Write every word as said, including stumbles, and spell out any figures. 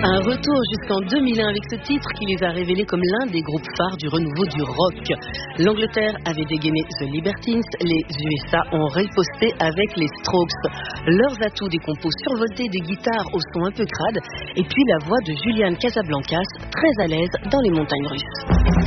Un retour jusqu'en deux mille un avec ce titre qui les a révélés comme l'un des groupes phares du renouveau du rock. L'Angleterre avait dégainé The Libertines, les U S A ont riposté avec les Strokes. Leurs atouts, des compos survoltés, des guitares au son un peu crade, et puis la voix de Julian Casablancas, très à l'aise dans les montagnes russes.